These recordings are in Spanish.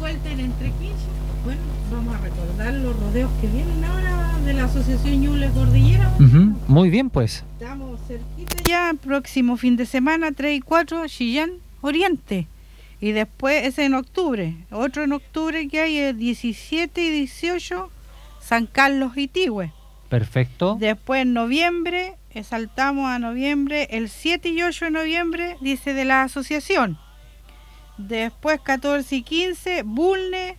vuelta en Entre Quinchas. Bueno, vamos a recordar los rodeos que vienen ahora de la Asociación Ñuble Cordillera. Muy bien, pues. Estamos cerquita ya, próximo fin de semana, 3 y 4, Chillán Oriente. Y después ese en octubre. Otro en octubre que hay es 17 y 18, San Carlos Itigüe. Perfecto. Después en noviembre, saltamos a noviembre, el 7 y 8 de noviembre, dice de la asociación. Después 14 y 15, Bulne,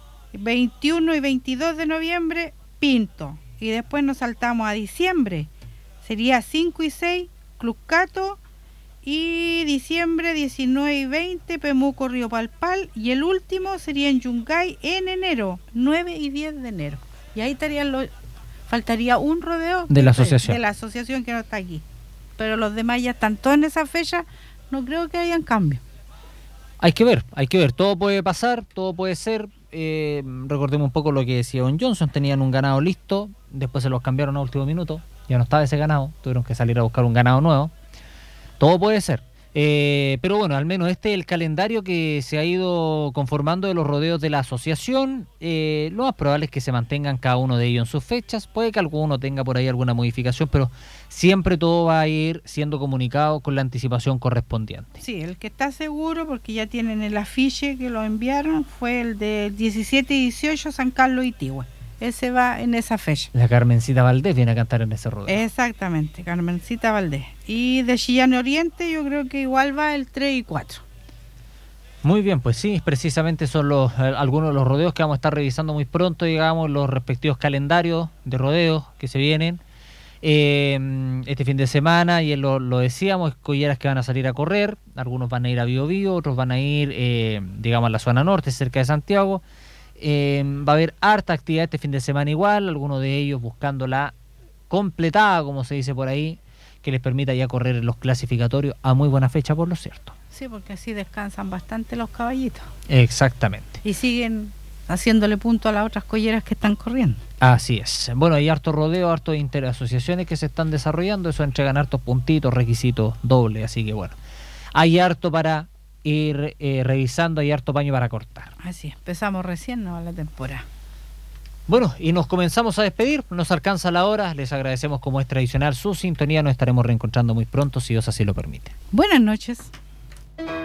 21 y 22 de noviembre, Pinto. Y después nos saltamos a diciembre, sería 5 y 6, Cluscato. Y diciembre 19 y 20, Pemuco, Río Palpal. Y el último sería en Yungay en enero, 9 y 10 de enero. Y ahí faltaría un rodeo de la asociación. De la asociación que no está aquí. Pero los demás ya están todos en esa fecha, no creo que hayan cambio. Hay que ver, todo puede pasar, todo puede ser. Recordemos un poco lo que decía Don Johnson, tenían un ganado listo, después se los cambiaron a último minuto, ya no estaba ese ganado, tuvieron que salir a buscar un ganado nuevo. Todo puede ser. Pero bueno, al menos este es el calendario que se ha ido conformando de los rodeos de la asociación. Lo más probable es que se mantengan cada uno de ellos en sus fechas. Puede que alguno tenga por ahí alguna modificación, pero siempre todo va a ir siendo comunicado con la anticipación correspondiente. Sí, el que está seguro, porque ya tienen el afiche que lo enviaron, fue el de 17 y 18 San Carlos Itigüe. Ese va en esa fecha. La Carmencita Valdés viene a cantar en ese rodeo. Exactamente, Carmencita Valdés. Y de Chillán Oriente yo creo que igual va el 3 y 4. Muy bien, pues sí, precisamente son algunos de los rodeos que vamos a estar revisando muy pronto, digamos, los respectivos calendarios de rodeos que se vienen este fin de semana. Y lo decíamos, colleras que van a salir a correr, algunos van a ir a Biobío, otros van a ir, digamos, a la zona norte, cerca de Santiago. Va a haber harta actividad este fin de semana igual, algunos de ellos buscando la completada, como se dice por ahí, que les permita ya correr en los clasificatorios a muy buena fecha, por lo cierto. Sí, porque así descansan bastante los caballitos. Exactamente. Y siguen haciéndole punto a las otras colleras que están corriendo. Así es. Bueno, hay harto rodeo, harto interasociaciones que se están desarrollando, eso entregan hartos puntitos, requisitos dobles, así que bueno, hay harto para ir revisando, hay harto paño para cortar. Así, empezamos recién, ¿no?, la temporada. Bueno, y nos comenzamos a despedir, nos alcanza la hora, les agradecemos como es tradicional su sintonía, nos estaremos reencontrando muy pronto si Dios así lo permite. Buenas noches.